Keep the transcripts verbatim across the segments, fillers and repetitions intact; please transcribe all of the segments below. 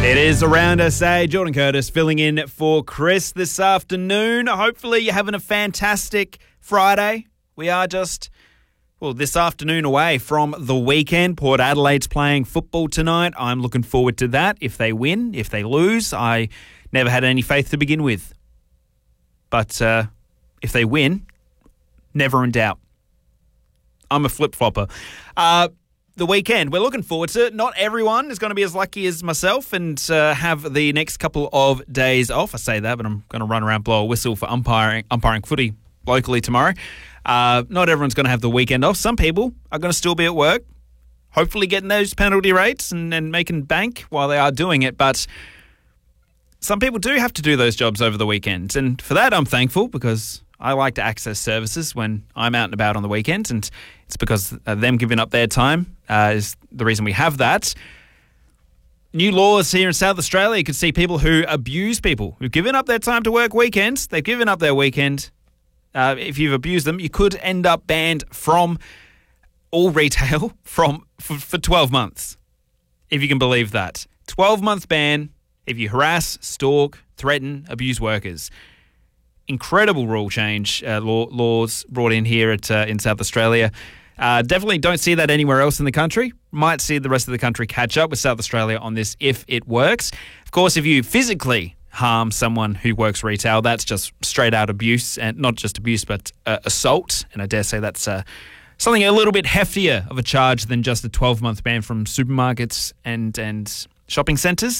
It is Around S A. Jordan Curtis filling in for Chris this afternoon. Hopefully you're having a fantastic Friday. We are just, well, this afternoon away from the weekend. Port Adelaide's playing football tonight. I'm looking forward to that. If they win, if they lose, I never had any faith to begin with. But uh, if they win, never in doubt. I'm a flip-flopper. Uh, the weekend, we're looking forward to it. Not everyone is going to be as lucky as myself and uh, have the next couple of days off. I say that, but I'm going to run around, blow a whistle for umpiring, umpiring footy locally tomorrow. Uh, not everyone's going to have the weekend off. Some people are going to still be at work, hopefully getting those penalty rates and, and making bank while they are doing it. But some people do have to do those jobs over the weekend. And for that, I'm thankful because I like to access services when I'm out and about on the weekend, and it's because of them giving up their time uh, is the reason we have that. New laws here in South Australia. You can see people who abuse people who've given up their time to work weekends. They've given up their weekend. Uh, if you've abused them, you could end up banned from all retail from for, for twelve months, if you can believe that. twelve-month ban if you harass, stalk, threaten, abuse workers. Incredible rule change, uh, law, laws brought in here at uh, in South Australia. Uh, definitely don't see that anywhere else in the country. Might see the rest of the country catch up with South Australia on this if it works. Of course, if you physically harm someone who works retail, that's just straight out abuse, and not just abuse, but uh, assault. And I dare say that's uh, something a little bit heftier of a charge than just a twelve-month ban from supermarkets and and shopping centres.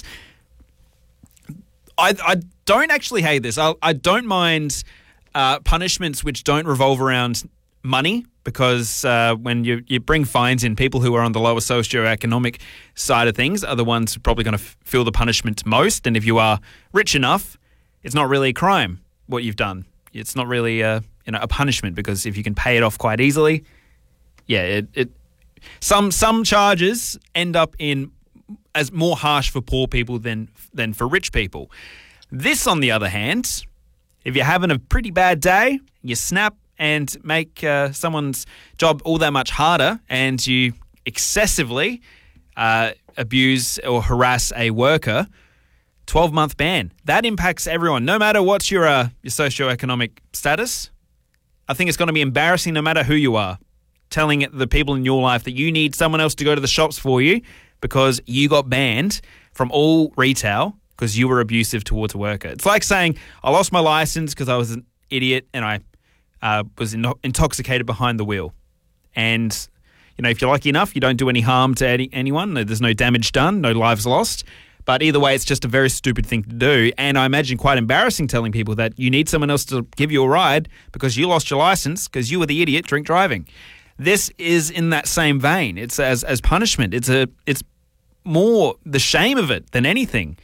I, I don't actually hate this. I, I don't mind uh, punishments which don't revolve around money, because uh, when you, you bring fines in, people who are on the lower socioeconomic side of things are the ones who are probably going to f- feel the punishment most. And if you are rich enough, it's not really a crime what you've done. It's not really a, you know, a punishment, because if you can pay it off quite easily, yeah, it, it some some charges end up in as more harsh for poor people than than for rich people. This, on the other hand, if you're having a pretty bad day, you snap and make uh, someone's job all that much harder, and you excessively uh, abuse or harass a worker, twelve-month ban. That impacts everyone, no matter what's your, uh, your socioeconomic status. I think it's going to be embarrassing no matter who you are, telling the people in your life that you need someone else to go to the shops for you because you got banned from all retail because you were abusive towards a worker. It's like saying, I lost my license because I was an idiot and I uh, was in- intoxicated behind the wheel. And, you know, if you're lucky enough, you don't do any harm to any- anyone. There's no damage done, no lives lost. But either way, it's just a very stupid thing to do. And I imagine quite embarrassing telling people that you need someone else to give you a ride because you lost your license because you were the idiot drink driving. This is in that same vein. It's as as punishment. It's a it's more the shame of it than anything.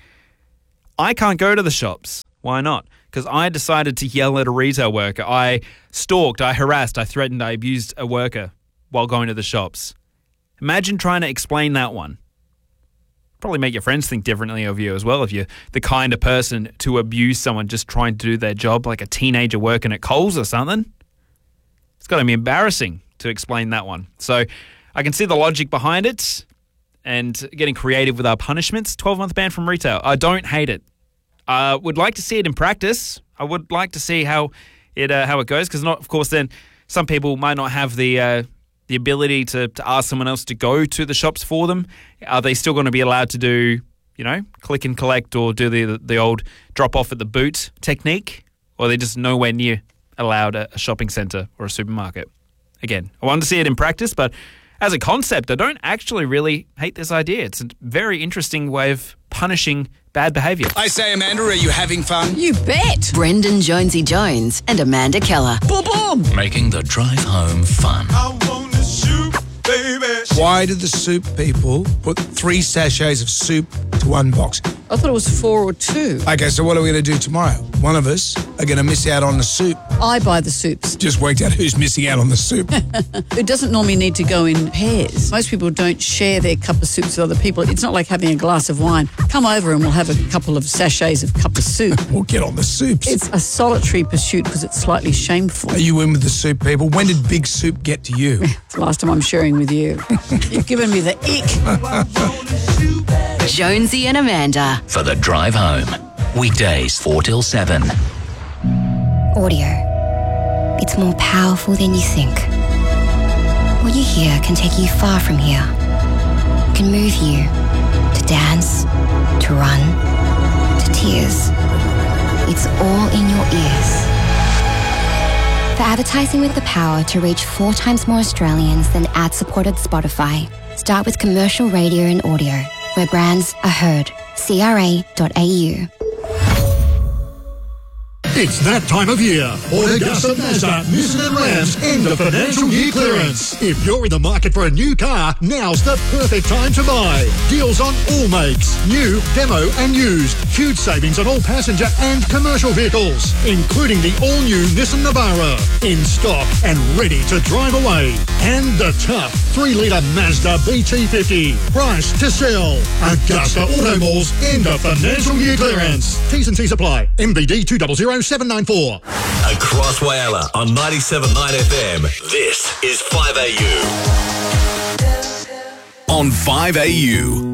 I can't go to the shops. Why not? Because I decided to yell at a retail worker. I stalked, I harassed, I threatened, I abused a worker while going to the shops. Imagine trying to explain that one. Probably make your friends think differently of you as well if you're the kind of person to abuse someone just trying to do their job, like a teenager working at Coles or something. It's got to be embarrassing to explain that one. So I can see the logic behind it and getting creative with our punishments. twelve-month ban from retail. I don't hate it. I uh, would like to see it in practice. I would like to see how it uh, how it goes, because not, of course, then some people might not have the uh, the ability to, to ask someone else to go to the shops for them. Are they still going to be allowed to do, you know, click and collect or do the the old drop off at the boot technique, or are they just nowhere near allowed at a shopping centre or a supermarket? Again, I wanted to see it in practice, but as a concept, I don't actually really hate this idea. It's a very interesting way of punishing bad behaviour. I say, Amanda, are you having fun? You bet. Brendan Jonesy Jones and Amanda Keller. Boom, boom. Making the drive home fun. I want the soup, baby. Why did the soup people put three sachets of soup to one box? I thought it was four or two. Okay, so what are we going to do tomorrow? One of us are going to miss out on the soup. I buy the soups. Just worked out who's missing out on the soup. It doesn't normally need to go in pairs. Most people don't share their cup of soups with other people. It's not like having a glass of wine. Come over and we'll have a couple of sachets of cup of soup. We'll get on the soups. It's a solitary pursuit because it's slightly shameful. Are you in with the soup, people? When did Big Soup get to you? It's the last time I'm sharing with you. You've given me the ick. Jonesy and Amanda. For the drive home. Weekdays four till seven. Audio. It's more powerful than you think. What you hear can take you far from here. It can move you to dance, to run, to tears. It's all in your ears. For advertising with the power to reach four times more Australians than ad-supported Spotify, start with commercial radio and audio, where brands are heard. C R A dot A U. It's that time of year. Augusta Mazda, Nissan and Rams end of financial year clearance. If you're in the market for a new car, now's the perfect time to buy. Deals on all makes, new, demo and used. Huge savings on all passenger and commercial vehicles, including the all-new Nissan Navara. In stock and ready to drive away. And the tough three litre Mazda B T fifty. Price to sell. Augusta Auto Mall's end of financial year clearance. T's and C's apply. M B D two zero zero seven nine four. Across Whyalla on ninety-seven point nine F M, this is five A U. On five A U.